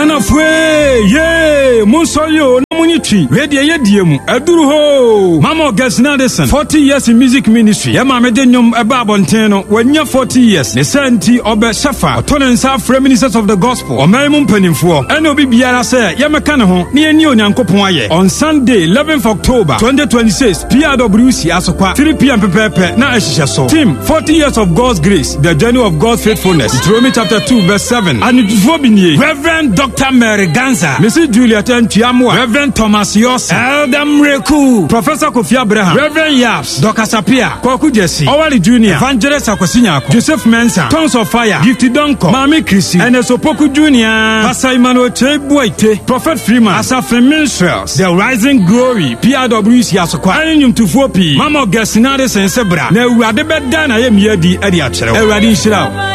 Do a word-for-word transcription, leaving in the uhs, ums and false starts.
Ghana fwe ye Monsoyo no munitwi wedi ye diemu aduru ho Mama Gesnadison forty years in music ministry ya mama de nyom eba abonten no wanya forty years ne santi obe shafa otonensa fra ministers of the gospel o maimu mpanimfo ene obi biara se ya meka ne ho ne ani onyankopon aye on Sunday eleventh October twenty twenty-six P R W C asokwa three p m pepepe na ehihye so team forty years of God's grace the journey of God's faithfulness Deuteronomy chapter two verse seven and it Reverend Doctor Mary Ganza Missus Juliet Ntiamwa Reverend Thomas Yos Elder Mreku Professor Kofi Abraham Reverend Yaps Doctor Sapia Kwaku Jesse Owali Junior Evangelist Akwasinyako Joseph Mensa Tongues of Fire Gifty Donko Mami Chrissy Enesopoku Junior Pastor Emmanuel Chebuaite Prophet Freeman Asafin Minstrels The Rising Glory P R W C Asokwa Anyum Tufopi Mama Gesnade Sensebra Na Ewurade Beda na Yemiadi Edi Akyerɛw Ewurade Nhyira